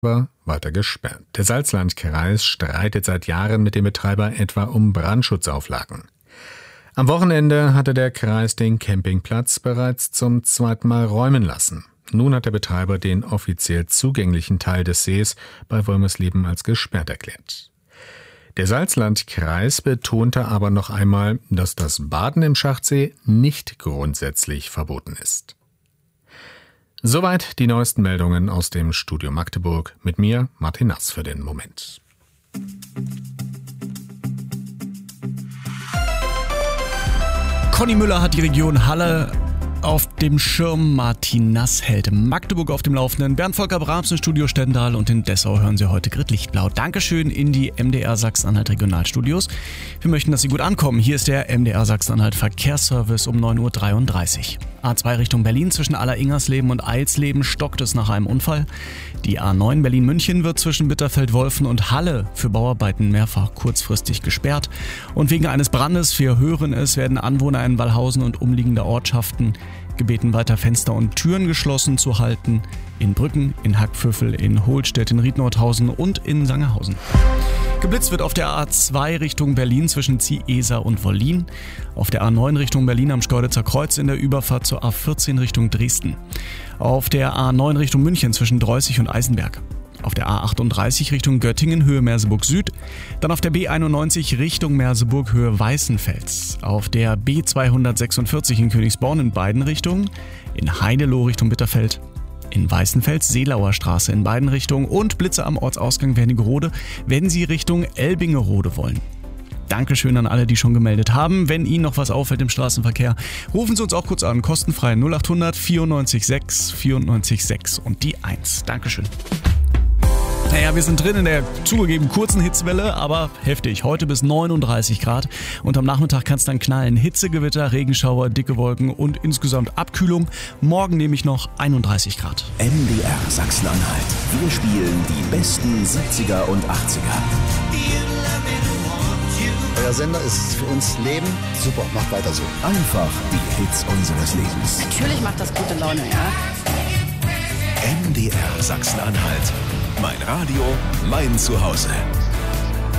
war weiter gesperrt. Der Salzlandkreis streitet seit Jahren mit dem Betreiber etwa um Brandschutzauflagen. Am Wochenende hatte der Kreis den Campingplatz bereits zum zweiten Mal räumen lassen. Nun hat der Betreiber den offiziell zugänglichen Teil des Sees bei Wolmersleben als gesperrt erklärt. Der Salzlandkreis betonte aber noch einmal, dass das Baden im Schachtsee nicht grundsätzlich verboten ist. Soweit die neuesten Meldungen aus dem Studio Magdeburg. Mit mir, Martin Nass, für den Moment. Conny Müller hat die Region Halle auf dem Schirm. Martin Nass hält Magdeburg auf dem Laufenden. Bernd Volker Brahms im Studio Stendal und in Dessau hören Sie heute Grit Lichtblau. Dankeschön in die MDR Sachsen-Anhalt Regionalstudios. Wir möchten, dass Sie gut ankommen. Hier ist der MDR Sachsen-Anhalt Verkehrsservice um 9.33 Uhr. A2 Richtung Berlin zwischen Alleringersleben und Eilsleben stockt es nach einem Unfall. Die A9 Berlin-München wird zwischen Bitterfeld-Wolfen und Halle für Bauarbeiten mehrfach kurzfristig gesperrt. Und wegen eines Brandes, wir hören es, werden Anwohner in Wallhausen und umliegender Ortschaften gebeten, weiter Fenster und Türen geschlossen zu halten. In Brücken, in Hackpföffel, in Hohlstedt, in Riednordhausen und in Sangerhausen. Geblitzt wird auf der A2 Richtung Berlin zwischen Zieheser und Wollin. Auf der A9 Richtung Berlin am Schkeuditzer Kreuz in der Überfahrt zur A14 Richtung Dresden. Auf der A9 Richtung München zwischen Dreußig und Eisenberg. Auf der A38 Richtung Göttingen Höhe Merseburg Süd. Dann auf der B91 Richtung Merseburg Höhe Weißenfels. Auf der B246 in Königsborn in beiden Richtungen. In Heideloh Richtung Bitterfeld. In Weißenfels Seelauer Straße in beiden Richtungen und Blitze am Ortsausgang Wernigerode, wenn Sie Richtung Elbingerode wollen. Dankeschön an alle, die schon gemeldet haben. Wenn Ihnen noch was auffällt im Straßenverkehr, rufen Sie uns auch kurz an. Kostenfrei 0800 94 6 94 6 und die 1. Dankeschön. Naja, wir sind drin in der zugegeben kurzen Hitzewelle, aber heftig. Heute bis 39 Grad und am Nachmittag kann es dann knallen. Hitzegewitter, Regenschauer, dicke Wolken und insgesamt Abkühlung. Morgen nehme ich noch 31 Grad. MDR Sachsen-Anhalt. Wir spielen die besten 70er und 80er. Euer Sender ist für uns Leben. Super, macht weiter so. Einfach die Hits unseres Lebens. Natürlich macht das gute Laune, ja. MDR Sachsen-Anhalt. Mein Radio, mein Zuhause.